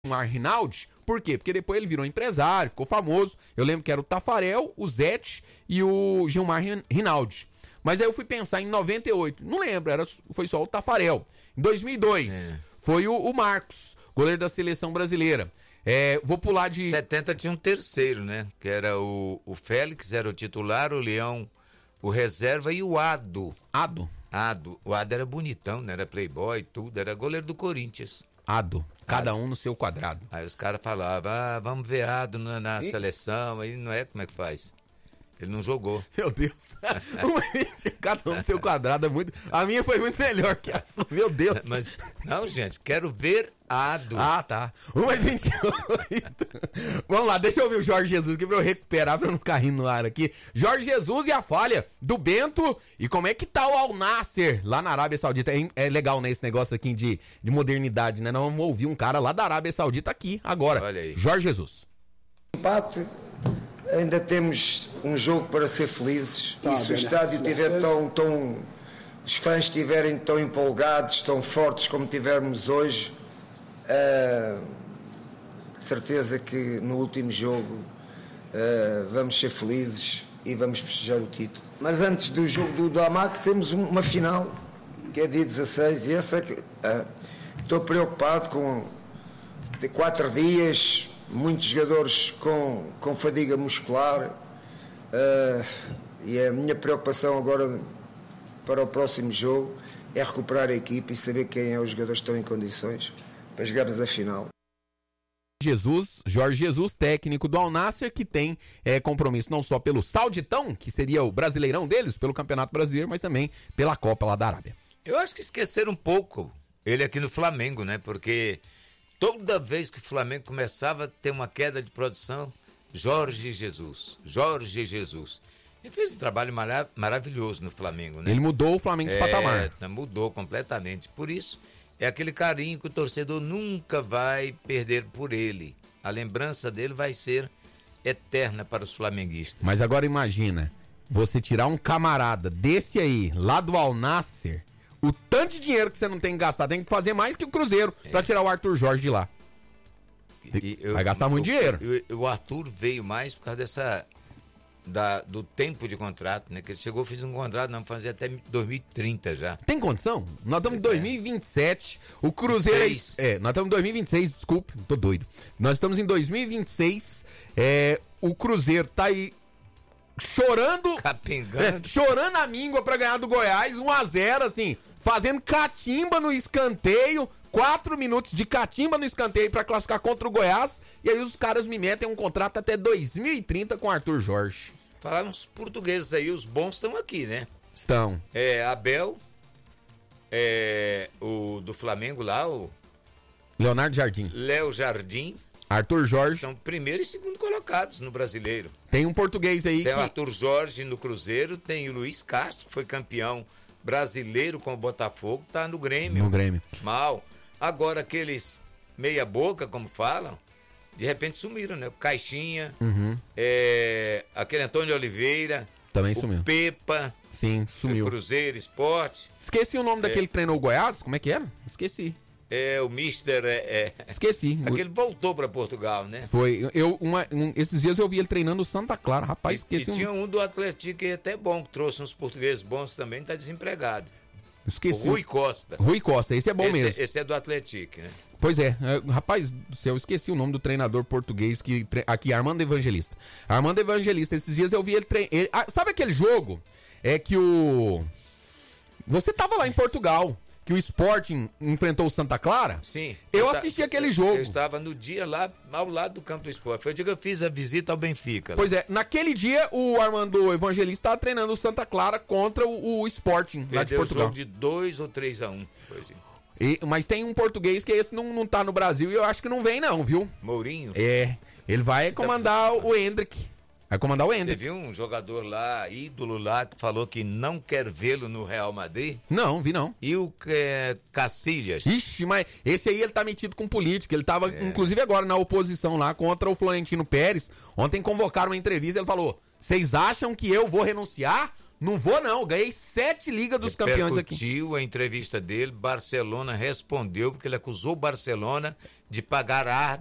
Gilmar Rinaldi. Por quê? Porque depois ele virou empresário, ficou famoso. Eu lembro que era o Tafarel, o Zete e o Gilmar Rinaldi. Mas aí eu fui pensar em 98. Não lembro, foi só o Tafarel. Em 2002, foi o Marcos, goleiro da seleção brasileira. Vou pular de... 70 tinha um terceiro, né? Que era o Félix, era o titular, o Leão, o reserva e o Ado. Ado. O Ado era bonitão, né? Era playboy, tudo. Era goleiro do Corinthians. Ado. Cada um no seu quadrado. Aí os caras falavam, vamos ver Ado na seleção. Aí não é, como é que faz? Ele não jogou. Meu Deus. Cada um no seu quadrado é muito... A minha foi muito melhor que a sua. Meu Deus. Mas, não, gente, quero ver Ado. Ah, tá. 1h28. Vamos lá, deixa eu ouvir o Jorge Jesus aqui pra eu recuperar, pra eu não ficar rindo no ar aqui. Jorge Jesus e a falha do Bento. E como é que tá o Al Nassr lá na Arábia Saudita? É legal, né, esse negócio aqui de modernidade, né? Nós vamos ouvir um cara lá da Arábia Saudita aqui agora. Olha aí. Jorge Jesus. Empate. Ainda temos um jogo para ser felizes. E se o estádio estiver os fãs estiverem tão empolgados, tão fortes como tivermos hoje, certeza que no último jogo vamos ser felizes e vamos festejar o título. Mas antes do jogo do Amac temos uma final, que é dia 16, e essa que estou preocupado com 4 dias. Muitos jogadores com fadiga muscular, e a minha preocupação agora para o próximo jogo é recuperar a equipe e saber quem é os jogadores que estão em condições para jogarmos a final. Jorge Jesus, técnico do Al Nassr, que tem compromisso não só pelo Sauditão, que seria o brasileirão deles, pelo Campeonato Brasileiro, mas também pela Copa lá da Arábia. Eu acho que esqueceram um pouco ele aqui no Flamengo, né? Porque toda vez que o Flamengo começava a ter uma queda de produção, Jorge Jesus. Ele fez um trabalho maravilhoso no Flamengo, né? Ele mudou o Flamengo de patamar. Mudou completamente. Por isso, é aquele carinho que o torcedor nunca vai perder por ele. A lembrança dele vai ser eterna para os flamenguistas. Mas agora imagina, você tirar um camarada desse aí, lá do Al Nassr, o tanto de dinheiro que você não tem que gastar, tem que fazer mais que o Cruzeiro pra tirar o Arthur Jorge de lá. Vai gastar muito dinheiro. O Arthur veio mais por causa do tempo de contrato, né? Que ele chegou, fez um contrato, não fazia até 2030 já. Tem condição? Nós estamos em 2027. O Cruzeiro nós estamos em 2026, desculpe, tô doido. Nós estamos em 2026. O Cruzeiro tá aí chorando, capengando, chorando a míngua pra ganhar do Goiás, 1-0, assim, fazendo catimba no escanteio, 4 minutos de catimba no escanteio pra classificar contra o Goiás, e aí os caras me metem um contrato até 2030 com o Arthur Jorge. Falaram os portugueses aí, os bons estão aqui, né? Estão. Abel, o do Flamengo lá, o Leonardo Jardim. Léo Jardim. Arthur Jorge. São primeiro e segundo colocados no Brasileiro. Tem um português aí tem o Arthur Jorge no Cruzeiro, tem o Luiz Castro, que foi campeão brasileiro com o Botafogo, tá no Grêmio. No Grêmio. Mal. Agora aqueles meia boca, como falam, de repente sumiram, né? O Caixinha, aquele Antônio Oliveira. Também sumiu. Pepa. Sim, sumiu. Cruzeiro, Esporte. Esqueci o nome daquele que treinou o Goiás, como é que era? Esqueci. O Mister... Esqueci. Aquele voltou para Portugal, né? Foi. Esses dias eu vi ele treinando o Santa Clara, rapaz, esqueci. E tinha um do Atlético que é até bom, que trouxe uns portugueses bons também, tá desempregado. Esqueci. O Rui Costa. Rui Costa, esse é bom mesmo. Esse é do Atlético, né? Pois rapaz do céu, eu esqueci o nome do treinador português aqui, Armando Evangelista. Armando Evangelista, esses dias eu vi ele treinar. Sabe aquele jogo? Você tava lá em Portugal, que o Sporting enfrentou o Santa Clara? Sim. Eu assisti aquele jogo. Eu estava no dia lá, ao lado do campo do Sport. Foi o dia que eu fiz a visita ao Benfica. Pois naquele dia o Armando Evangelista estava treinando o Santa Clara contra o Sporting, lá de Portugal. Jogo de 2 ou 3-1, coisa assim. Mas tem um português que esse não tá no Brasil e eu acho que não vem não, viu? Mourinho? Ele vai comandar o Hendrick. Vai comandar o Hendrick. Você viu um jogador lá, ídolo lá, que falou que não quer vê-lo no Real Madrid? Não, vi não. E o Cacilhas? Ixi, mas esse aí ele tá metido com política. Ele tava, inclusive agora, na oposição lá contra o Florentino Pérez. Ontem convocaram uma entrevista e ele falou: vocês acham que eu vou renunciar? Não vou não, ganhei 7 Liga dos Campeões aqui. Repercutiu a entrevista dele, Barcelona respondeu, porque ele acusou o Barcelona de pagar